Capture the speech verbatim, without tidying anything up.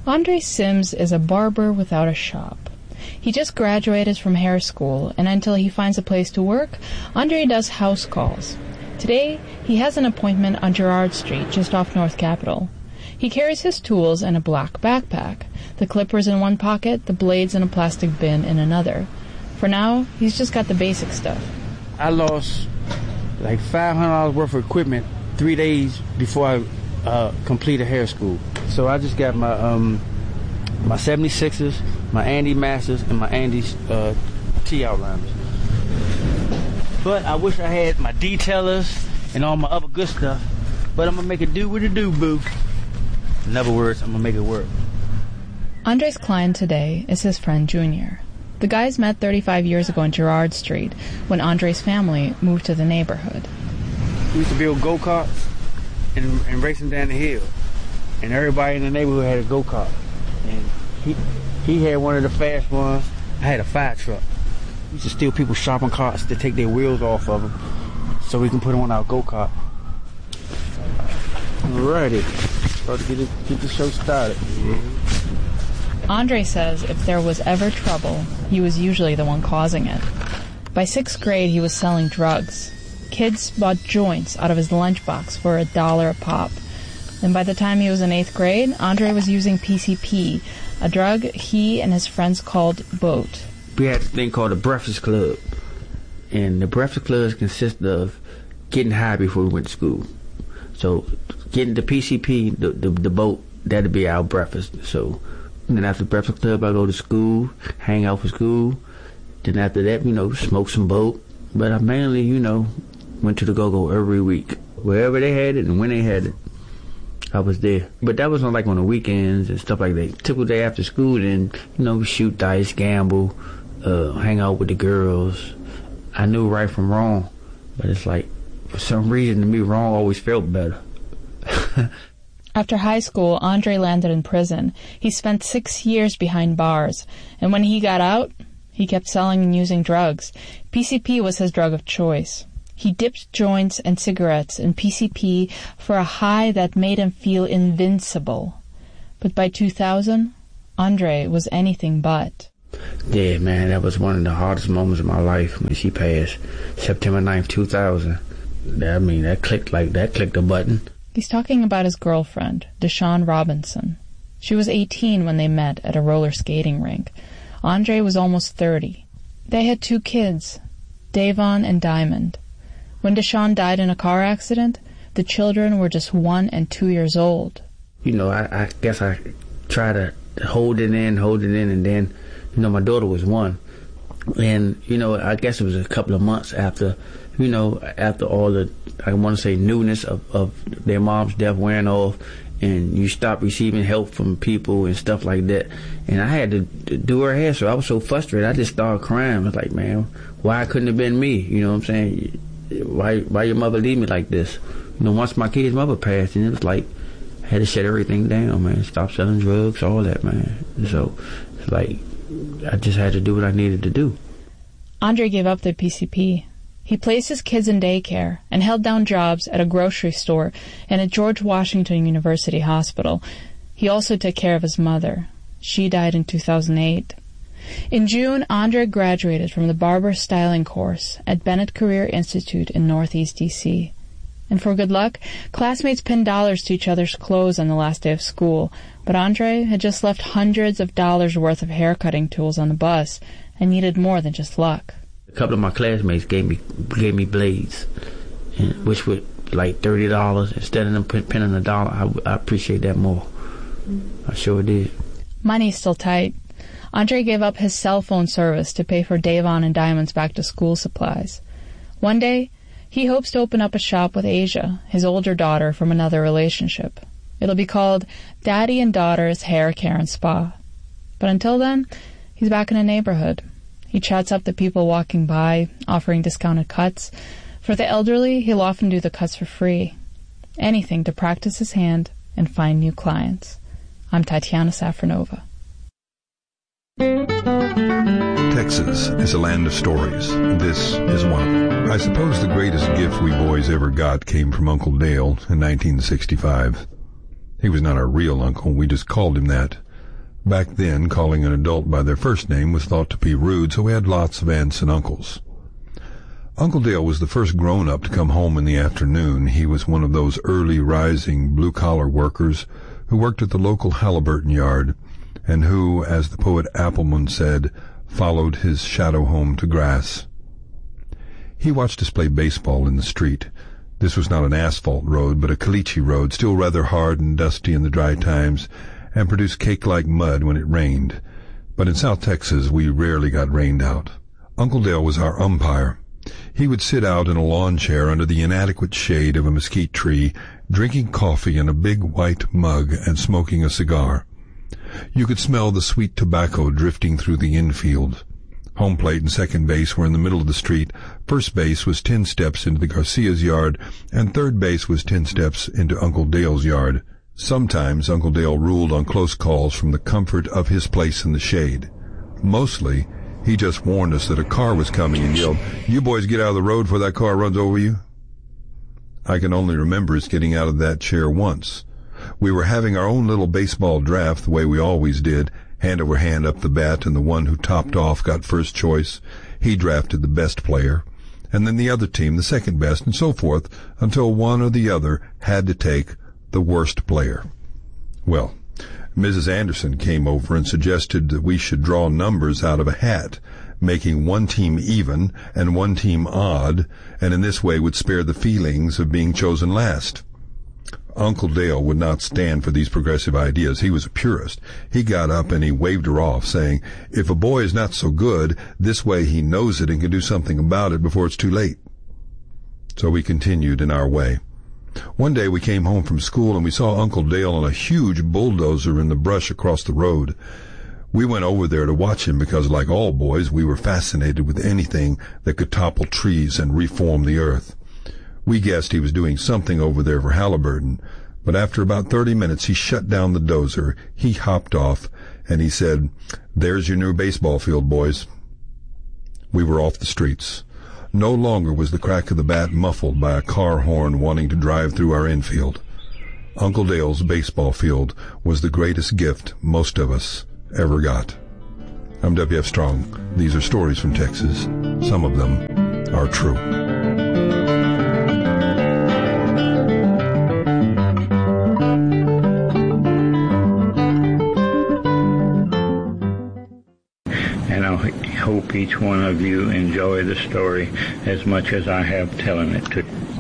Andre Sims is a barber without a shop. He just graduated from hair school, and until he finds a place to work, Andre does house calls. Today, he has an appointment on Girard Street, just off North Capitol. He carries his tools in a black backpack, the clippers in one pocket, the blades in a plastic bin in another. For now, he's just got the basic stuff. I lost like five hundred dollars worth of equipment three days before I uh, completed hair school. So I just got my um, my seventy-sixes, my Andy Masters, and my Andy's uh, T-outliners. But I wish I had my detailers and all my other good stuff. But I'm going to make it do what it do, boo. In other words, I'm going to make it work. Andre's client today is his friend Junior. The guys met thirty-five years ago on Girard Street when Andre's family moved to the neighborhood. We used to build go-karts and, and race them down the hill. And everybody in the neighborhood had a go-kart. And he, he had one of the fast ones. I had a fire truck. We used to steal people's shopping carts to take their wheels off of them so we can put them on our go-kart. Alrighty. About to get, it, get the show started. Mm-hmm. Andre says if there was ever trouble, he was usually the one causing it. By sixth grade, he was selling drugs. Kids bought joints out of his lunchbox for a dollar a pop. And by the time he was in eighth grade, Andre was using P C P, a drug he and his friends called Boat. We had a thing called the Breakfast Club. And the Breakfast Club consisted of getting high before we went to school. So getting the P C P, the, the, the Boat, that'd be our breakfast. So then after the Breakfast Club, I go to school, hang out for school. Then after that, you know, smoke some Boat. But I mainly, you know, went to the Go-Go every week. Wherever they had it and when they had it, I was there. But that was on like on the weekends and stuff like that. Typical day after school, then, you know, we shoot dice, gamble, uh, hang out with the girls. I knew right from wrong. But it's like, for some reason, to me, wrong always felt better. After high school, Andre landed in prison. He spent six years behind bars. And when he got out, he kept selling and using drugs. P C P was his drug of choice. He dipped joints and cigarettes in P C P for a high that made him feel invincible. But by two thousand, Andre was anything but. Yeah, man, that was one of the hardest moments of my life when she passed. September ninth, two thousand. I mean, that clicked like that, clicked a button. He's talking about his girlfriend, Deshawn Robinson. She was eighteen when they met at a roller skating rink. Andre was almost thirty. They had two kids, Davon and Diamond. When Deshawn died in a car accident, the children were just one and two years old. You know, I, I guess I tried to hold it in, hold it in, and then, you know, my daughter was one. And, you know, I guess it was a couple of months after, you know, after all the, I want to say, newness of, of their mom's death wearing off, and you stop receiving help from people and stuff like that. And I had to do her hair, so I was so frustrated, I just started crying. I was like, man, why couldn't it have been me? You know what I'm saying? Why why your mother leave me like this? You know, once my kid's mother passed, and it was like, I had to shut everything down, man. Stop selling drugs, all that, man. So, it's like, I just had to do what I needed to do. Andre gave up the P C P. He placed his kids in daycare and held down jobs at a grocery store and at George Washington University Hospital. He also took care of his mother. She died in two thousand eight. In June, Andre graduated from the barber styling course at Bennett Career Institute in Northeast D C. And for good luck, classmates pinned dollars to each other's clothes on the last day of school, but Andre had just left hundreds of dollars worth of haircutting tools on the bus and needed more than just luck. A couple of my classmates gave me gave me blades, and, which were like thirty dollars. Instead of them pinning a dollar, I, I appreciate that more. I sure did. Money's still tight. Andre gave up his cell phone service to pay for Davon and Diamond's back-to-school supplies. One day, he hopes to open up a shop with Asia, his older daughter from another relationship. It'll be called Daddy and Daughter's Hair Care and Spa. But until then, he's back in the neighborhood. He chats up the people walking by, offering discounted cuts. For the elderly, he'll often do the cuts for free. Anything to practice his hand and find new clients. I'm Tatiana Safranova. Texas is a land of stories. This is one of them. I suppose the greatest gift we boys ever got came from Uncle Dale in nineteen sixty-five. He was not our real uncle. We just called him that Back then, calling an adult by their first name was thought to be rude, so we had lots of aunts and uncles. Uncle Dale was the first grown-up to come home in the afternoon. He was one of those early-rising blue-collar workers who worked at the local Halliburton yard, and who, as the poet Appleman said, followed his shadow home to grass. He watched us play baseball in the street. This was not an asphalt road, but a caliche road, still rather hard and dusty in the dry times, and produced cake-like mud when it rained. But in South Texas, we rarely got rained out. Uncle Dale was our umpire. He would sit out in a lawn chair under the inadequate shade of a mesquite tree, drinking coffee in a big white mug and smoking a cigar. You could smell the sweet tobacco drifting through the infield. Home plate and second base were in the middle of the street. First base was ten steps into the Garcia's yard, and third base was ten steps into Uncle Dale's yard. Sometimes Uncle Dale ruled on close calls from the comfort of his place in the shade. Mostly, he just warned us that a car was coming and yelled, "You boys get out of the road before that car runs over you." I can only remember us getting out of that chair once. We were having our own little baseball draft the way we always did, hand over hand up the bat, and the one who topped off got first choice. He drafted the best player, and then the other team the second best, and so forth, until one or the other had to take the worst player. Well, Missus Anderson came over and suggested that we should draw numbers out of a hat, making one team even and one team odd, and in this way would spare the feelings of being chosen last. Uncle Dale would not stand for these progressive ideas. He was a purist. He got up and he waved her off, saying, "If a boy is not so good, this way he knows it and can do something about it before it's too late." So we continued in our way. One day we came home from school and we saw Uncle Dale on a huge bulldozer in the brush across the road. We went over there to watch him because, like all boys, we were fascinated with anything that could topple trees and reform the earth. We guessed he was doing something over there for Halliburton, but after about thirty minutes he shut down the dozer, he hopped off, and he said, "There's your new baseball field, boys." We were off the streets. No longer was the crack of the bat muffled by a car horn wanting to drive through our infield. Uncle Dale's baseball field was the greatest gift most of us ever got. I'm W F Strong. These are stories from Texas. Some of them are true. Hope each one of you enjoy the story as much as I have telling it to you.